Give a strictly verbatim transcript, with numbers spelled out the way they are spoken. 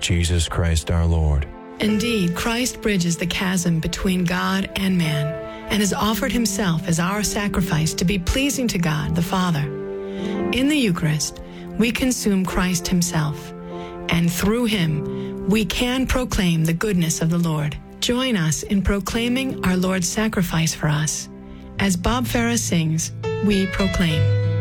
Jesus Christ our Lord. Indeed, Christ bridges the chasm between God and man and has offered himself as our sacrifice to be pleasing to God the Father. In the Eucharist, we consume Christ himself, and through him, we can proclaim the goodness of the Lord. Join us in proclaiming our Lord's sacrifice for us. As Bob Farah sings, we proclaim.